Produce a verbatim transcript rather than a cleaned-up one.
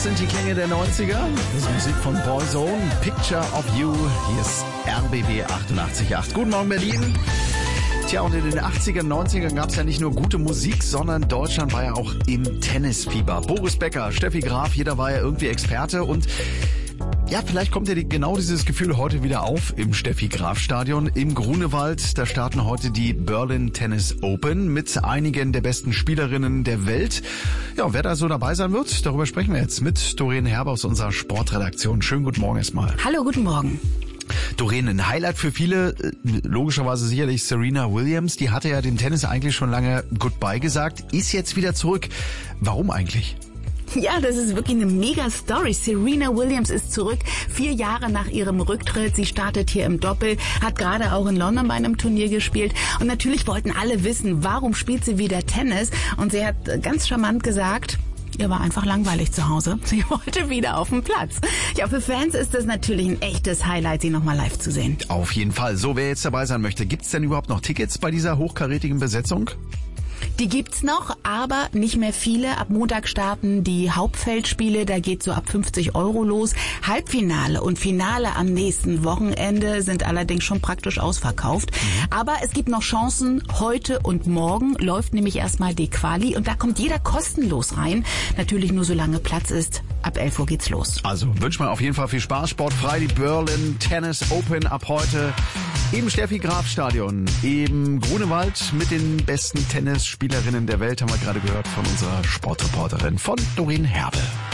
Sind die Klänge der neunziger? Das ist Musik von Boyzone, Picture of You. Hier ist R B B achtundachtzig Komma acht. Guten Morgen, Berlin. Tja, und in den achtzigern, neunzigern gab es ja nicht nur gute Musik, sondern Deutschland war ja auch im Tennisfieber. Boris Becker, Steffi Graf, jeder war ja irgendwie Experte und ja, vielleicht kommt ja die, genau dieses Gefühl heute wieder auf im Steffi-Graf-Stadion im Grunewald. Da starten heute die Berlin Tennis Open mit einigen der besten Spielerinnen der Welt. Ja, und wer da so dabei sein wird, darüber sprechen wir jetzt mit Doreen Herber aus unserer Sportredaktion. Schönen guten Morgen erstmal. Hallo, guten Morgen. Doreen, ein Highlight für viele, logischerweise sicherlich Serena Williams. Die hatte ja dem Tennis eigentlich schon lange Goodbye gesagt, ist jetzt wieder zurück. Warum eigentlich? Ja, das ist wirklich eine mega Story. Serena Williams ist zurück, vier Jahre nach ihrem Rücktritt. Sie startet hier im Doppel, hat gerade auch in London bei einem Turnier gespielt. Und natürlich wollten alle wissen, warum spielt sie wieder Tennis? Und sie hat ganz charmant gesagt, ihr war einfach langweilig zu Hause. Sie wollte wieder auf den Platz. Ja, für Fans ist das natürlich ein echtes Highlight, sie nochmal live zu sehen. Auf jeden Fall. So, wer jetzt dabei sein möchte, gibt's denn überhaupt noch Tickets bei dieser hochkarätigen Besetzung? Die gibt's noch, aber nicht mehr viele. Ab Montag starten die Hauptfeldspiele, da geht so ab fünfzig Euro los. Halbfinale und Finale am nächsten Wochenende sind allerdings schon praktisch ausverkauft. Mhm. Aber es gibt noch Chancen. Heute und morgen läuft nämlich erstmal die Quali und da kommt jeder kostenlos rein. Natürlich nur solange Platz ist. Ab elf Uhr geht's los. Also wünsche mir auf jeden Fall viel Spaß. Sportfrei, die Berlin Tennis Open ab heute im Steffi-Graf-Stadion im Grunewald mit den besten Tennisspielerinnen der Welt, haben wir gerade gehört von unserer Sportreporterin von Doreen Herbe.